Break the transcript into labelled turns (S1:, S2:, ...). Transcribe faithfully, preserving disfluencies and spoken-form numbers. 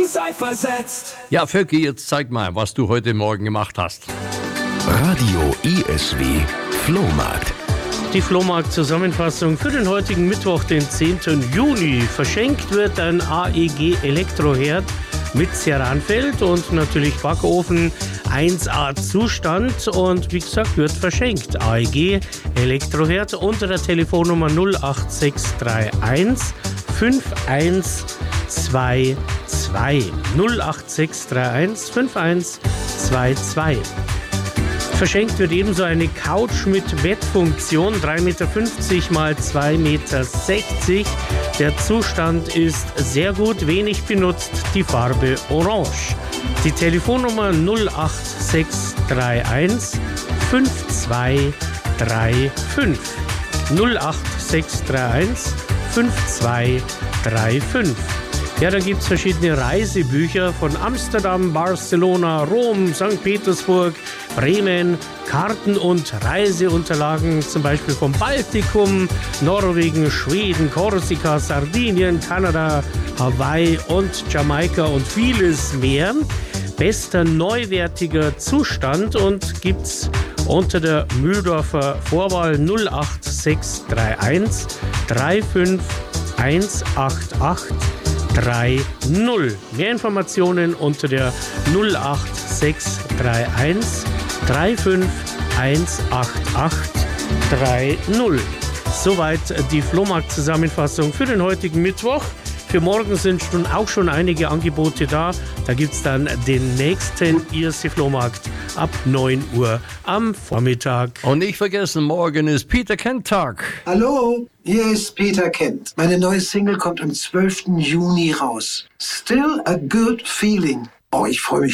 S1: Sei versetzt.
S2: Ja, Vöcki, jetzt zeig mal, was du heute Morgen gemacht hast.
S3: Radio I S W Flohmarkt.
S4: Die Flohmarkt-Zusammenfassung für den heutigen Mittwoch, den zehnten Juni. Verschenkt wird ein A E G Elektroherd mit Ceranfeld und natürlich Backofen eins A Zustand und wie gesagt wird verschenkt. A E G Elektroherd unter der Telefonnummer null acht sechs drei eins fünf eins zwei zwei null acht sechs drei eins fünf eins zwei zwei. Verschenkt wird ebenso eine Couch mit Bettfunktion, drei Meter fünfzig mal zwei Meter sechzig. Der Zustand ist sehr gut, wenig benutzt, die Farbe orange. Die Telefonnummer null acht sechs drei eins fünf zwei drei fünf null acht sechs drei eins fünf zwei drei fünf. Ja, da gibt es verschiedene Reisebücher von Amsterdam, Barcelona, Rom, Sankt Petersburg, Bremen, Karten und Reiseunterlagen, zum Beispiel vom Baltikum, Norwegen, Schweden, Korsika, Sardinien, Kanada, Hawaii und Jamaika und vieles mehr. Bester neuwertiger Zustand und gibt's unter der Mühldorfer Vorwahl null acht sechs drei eins drei fünf eins acht acht drei null. Mehr Informationen unter der null acht sechs drei eins drei fünf eins acht acht drei null. Soweit die Flohmarkt-Zusammenfassung für den heutigen Mittwoch. Für morgen sind schon auch schon einige Angebote da. Da gibt es dann den nächsten I S C Flohmarkt ab neun Uhr am Vormittag.
S2: Und nicht vergessen, morgen ist Peter Kent Tag.
S5: Hallo, hier ist Peter Kent. Meine neue Single kommt am zwölften Juni raus. Still a Good Feeling. Oh, ich freue mich